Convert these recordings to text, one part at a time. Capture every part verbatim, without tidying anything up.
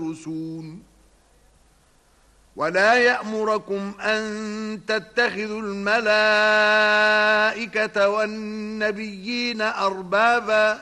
يدرسون ولا يأمركم أن تتخذوا الملائكة والنبيين أربابا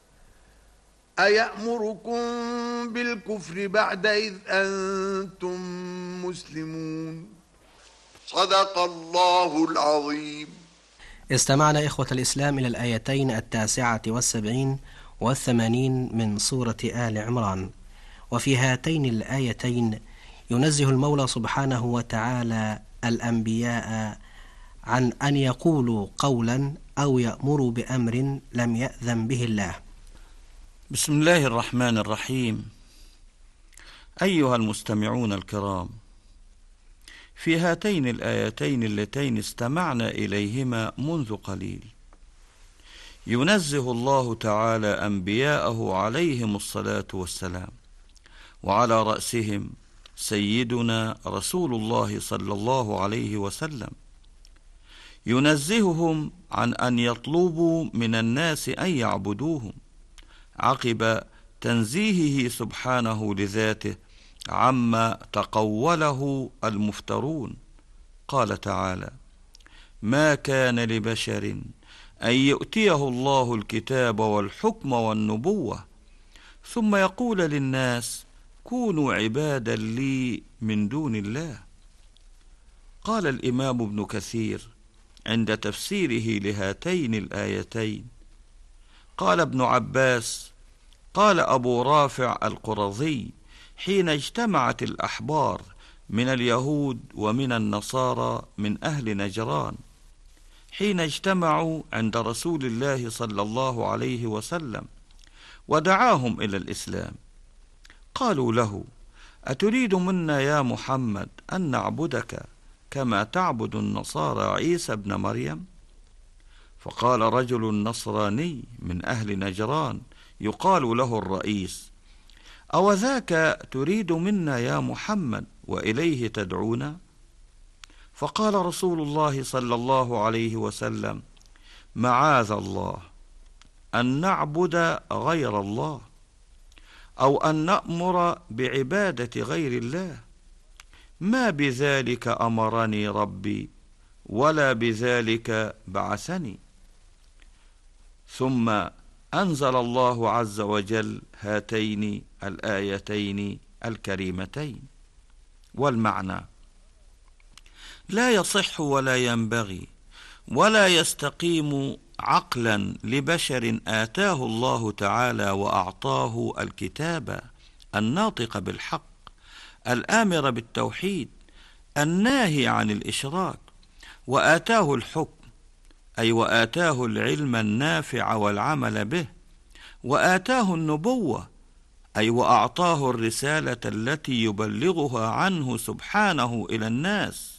أيأمركم بالكفر بعد إذ أنتم مسلمون. صدق الله العظيم. استمعنا إخوة الإسلام إلى الآيتين التاسعة والسبعين والثمانين من سورة آل عمران. وفي هاتين الآيتين ينزه المولى سبحانه وتعالى الأنبياء عن أن يقولوا قولا أو يأمروا بأمر لم يأذن به الله. بسم الله الرحمن الرحيم. أيها المستمعون الكرام، في هاتين الآيتين اللتين استمعنا إليهما منذ قليل ينزه الله تعالى أنبياءه عليهم الصلاة والسلام، وعلى رأسهم سيدنا رسول الله صلى الله عليه وسلم، ينزههم عن أن يطلبوا من الناس أن يعبدوهم عقب تنزيهه سبحانه لذاته عما تقوله المفترون. قال تعالى: ما كان لبشر أن يؤتيه الله الكتاب والحكم والنبوة ثم يقول للناس كونوا عبادا لي من دون الله. قال الإمام ابن كثير عند تفسيره لهاتين الآيتين: قال ابن عباس: قال أبو رافع القرظي حين اجتمعت الأحبار من اليهود ومن النصارى من أهل نجران، حين اجتمعوا عند رسول الله صلى الله عليه وسلم ودعاهم إلى الإسلام، قالوا له: أتريد منا يا محمد أن نعبدك كما تعبد النصارى عيسى بن مريم؟ فقال رجل نصراني من أهل نجران يقال له الرئيس: أو ذاك تريد منا يا محمد وإليه تدعونا؟ فقال رسول الله صلى الله عليه وسلم: معاذ الله أن نعبد غير الله أو أن نأمر بعبادة غير الله، ما بذلك أمرني ربي ولا بذلك بعثني. ثم أنزل الله عز وجل هاتين الآيتين الكريمتين. والمعنى: لا يصح ولا ينبغي ولا يستقيم عقلا لبشر آتاه الله تعالى وأعطاه الكتاب الناطق بالحق الآمر بالتوحيد الناهي عن الإشراك، وآتاه الحكم أي وآتاه العلم النافع والعمل به، وآتاه النبوة أي وأعطاه الرسالة التي يبلغها عنه سبحانه إلى الناس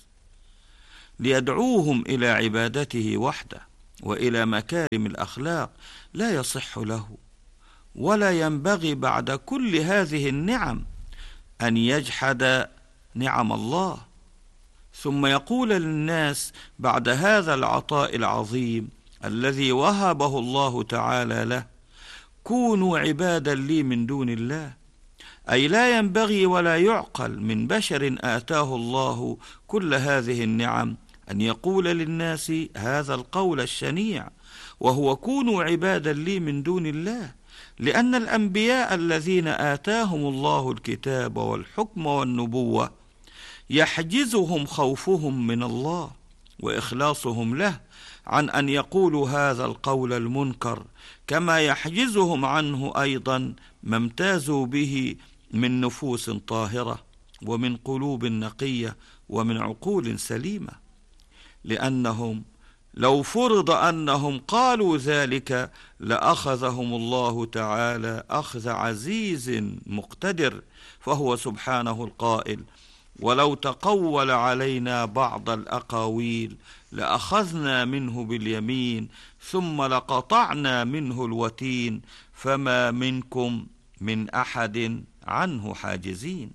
ليدعوهم إلى عبادته وحده وإلى مكارم الأخلاق. لا يصح له ولا ينبغي بعد كل هذه النعم أن يجحد نعم الله، ثم يقول للناس بعد هذا العطاء العظيم الذي وهبه الله تعالى له: كونوا عبادا لي من دون الله. أي لا ينبغي ولا يعقل من بشر آتاه الله كل هذه النعم أن يقول للناس هذا القول الشنيع، وهو كونوا عبادا لي من دون الله، لأن الأنبياء الذين آتاهم الله الكتاب والحكم والنبوة يحجزهم خوفهم من الله وإخلاصهم له عن أن يقولوا هذا القول المنكر، كما يحجزهم عنه أيضا ما امتازوا به من نفوس طاهرة ومن قلوب نقية ومن عقول سليمة، لأنهم لو فرض أنهم قالوا ذلك لأخذهم الله تعالى أخذ عزيز مقتدر، فهو سبحانه القائل: ولو تقول علينا بعض الأقاويل لأخذنا منه باليمين ثم لقطعنا منه الوتين فما منكم من أحد عنه حاجزين.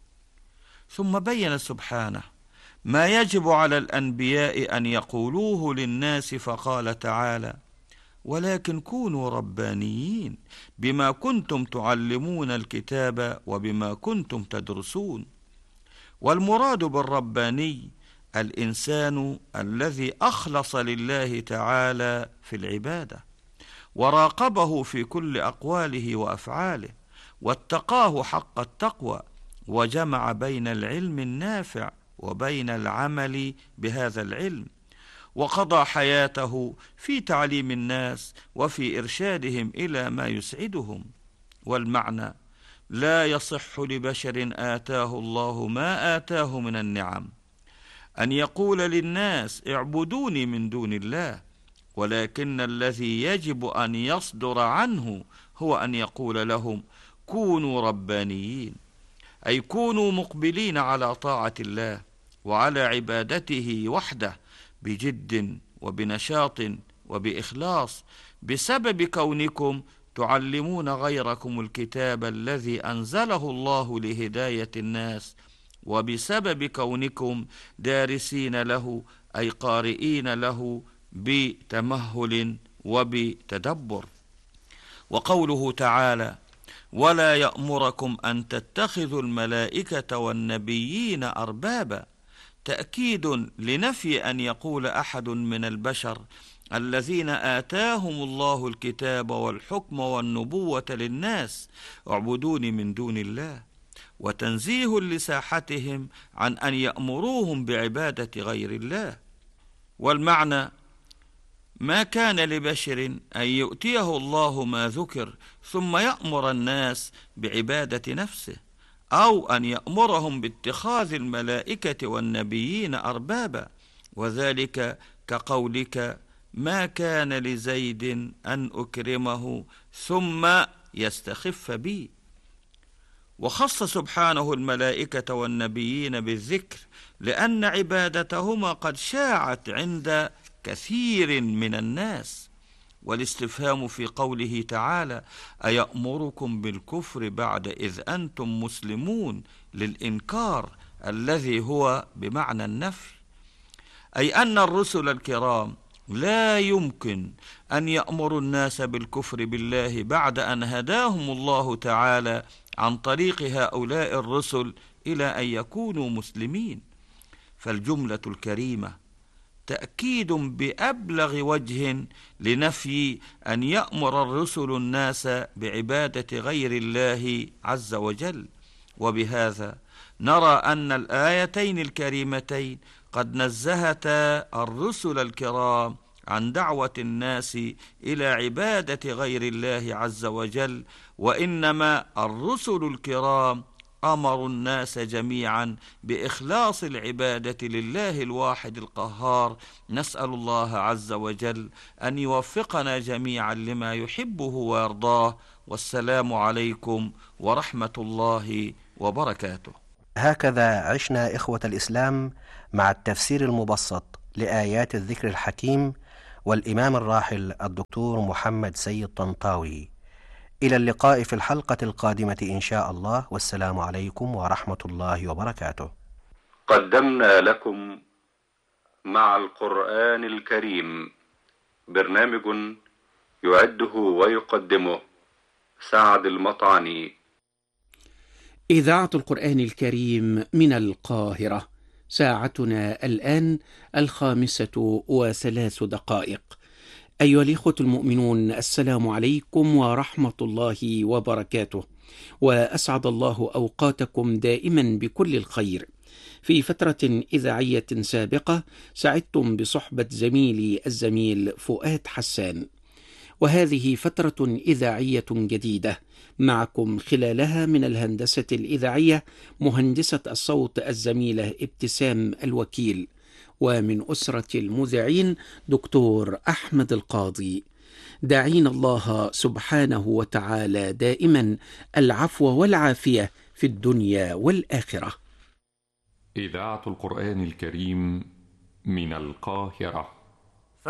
ثم بين سبحانه ما يجب على الأنبياء أن يقولوه للناس، فقال تعالى: ولكن كونوا ربانيين بما كنتم تعلمون الكتاب وبما كنتم تدرسون. والمراد بالرباني الإنسان الذي أخلص لله تعالى في العبادة، وراقبه في كل أقواله وأفعاله، واتقاه حق التقوى، وجمع بين العلم النافع وبين العمل بهذا العلم، وقضى حياته في تعليم الناس وفي إرشادهم إلى ما يسعدهم. والمعنى: لا يصح لبشر آتاه الله ما آتاه من النعم أن يقول للناس اعبدوني من دون الله، ولكن الذي يجب أن يصدر عنه هو أن يقول لهم كونوا ربانيين، أي كونوا مقبلين على طاعة الله وعلى عبادته وحده بجد وبنشاط وبإخلاص، بسبب كونكم تعلمون غيركم الكتاب الذي أنزله الله لهداية الناس، وبسبب كونكم دارسين له أي قارئين له بتمهل وبتدبر. وقوله تعالى: ولا يأمركم أن تتخذوا الملائكة والنبيين أربابا، تأكيد لنفي أن يقول أحد من البشر الذين آتاهم الله الكتاب والحكم والنبوة للناس اعبدوني من دون الله، وتنزيه لساحتهم عن أن يأمروهم بعبادة غير الله. والمعنى: ما كان لبشر أن يؤتيه الله ما ذكر ثم يأمر الناس بعبادة نفسه، أو أن يأمرهم باتخاذ الملائكة والنبيين أربابا، وذلك كقولك: ما كان لزيد أن أكرمه ثم يستخف بي. وخص سبحانه الملائكة والنبيين بالذكر لأن عبادتهما قد شاعت عند كثير من الناس. والاستفهام في قوله تعالى: أيأمركم بالكفر بعد إذ أنتم مسلمون، للإنكار الذي هو بمعنى النفي، أي أن الرسل الكرام لا يمكن أن يأمروا الناس بالكفر بالله بعد أن هداهم الله تعالى عن طريق هؤلاء الرسل إلى أن يكونوا مسلمين. فالجملة الكريمة تأكيد بأبلغ وجه لنفي أن يأمر الرسل الناس بعبادة غير الله عز وجل. وبهذا نرى أن الآيتين الكريمتين قد نزهتا الرسل الكرام عن دعوة الناس إلى عبادة غير الله عز وجل، وإنما الرسل الكرام أمروا الناس جميعا بإخلاص العبادة لله الواحد القهار. نسأل الله عز وجل أن يوفقنا جميعا لما يحبه ويرضاه، والسلام عليكم ورحمة الله وبركاته. هكذا عشنا إخوة الإسلام مع التفسير المبسط لآيات الذكر الحكيم والإمام الراحل الدكتور محمد سيد طنطاوي. إلى اللقاء في الحلقة القادمة إن شاء الله، والسلام عليكم ورحمة الله وبركاته. قدمنا لكم مع القرآن الكريم برنامج يعده ويقدمه سعد المطعني. إذاعة القرآن الكريم من القاهرة، ساعتنا الآن الخامسة وثلاث دقائق. أيها الإخوة المؤمنون، السلام عليكم ورحمة الله وبركاته، وأسعد الله أوقاتكم دائما بكل الخير. في فترة إذاعية سابقة سعدتم بصحبة زميلي الزميل فؤاد حسان، وهذه فترة إذاعية جديدة معكم خلالها من الهندسة الإذاعية مهندسة الصوت الزميلة ابتسام الوكيل، ومن أسرة المذيعين دكتور أحمد القاضي. داعين الله سبحانه وتعالى دائما العفو والعافية في الدنيا والآخرة. إذاعة القرآن الكريم من القاهرة.